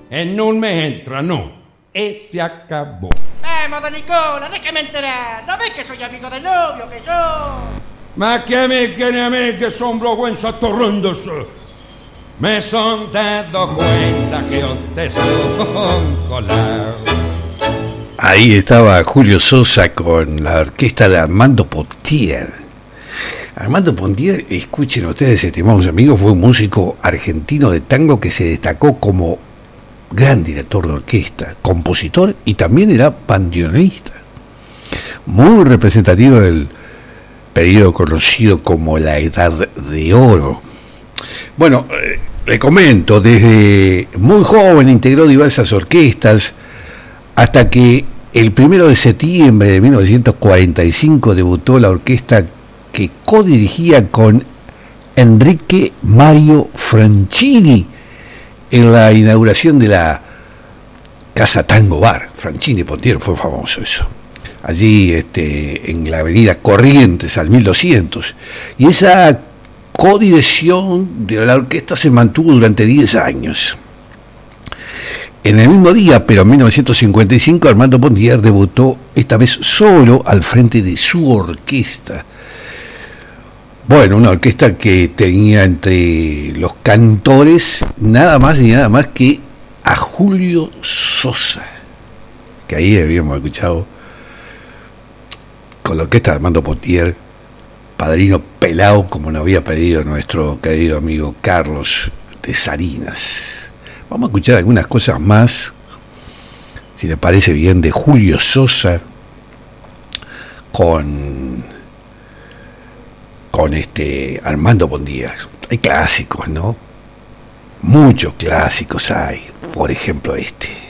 e non me entrano. E se acabó. Vamos, Nicola, déjame enterar. ¿No ves que soy amigo del novio, que yo? Ma che amiche ne amiche son vergüenza torrendos. Me son dado cuenta que ustedes son colados. Ahí estaba Julio Sosa con la orquesta de Armando Pontier. Armando Pontier, escuchen ustedes, estimados amigos, fue un músico argentino de tango que se destacó como gran director de orquesta, compositor y también era bandoneonista. Muy representativo del periodo conocido como la Edad de Oro. Bueno, le comento, desde muy joven integró diversas orquestas hasta que el 1 de septiembre de 1945 debutó la orquesta que codirigía con Enrique Mario Franchini en la inauguración de la Casa Tango Bar. Franchini Pontier fue famoso eso. Allí en la avenida Corrientes al 1200. Y esa codirección de la orquesta se mantuvo durante 10 años. En el mismo día, pero en 1955, Armando Pontier debutó esta vez solo al frente de su orquesta. Bueno, una orquesta que tenía entre los cantores nada más ni nada más que a Julio Sosa, que ahí habíamos escuchado con la orquesta de Armando Pontier, Padrino Pelao, como nos había pedido nuestro querido amigo Carlos de Salinas. Vamos a escuchar algunas cosas más, si le parece bien, de Julio Sosa con Armando Pontier. Hay clásicos, ¿no? Muchos clásicos hay. Por ejemplo, este.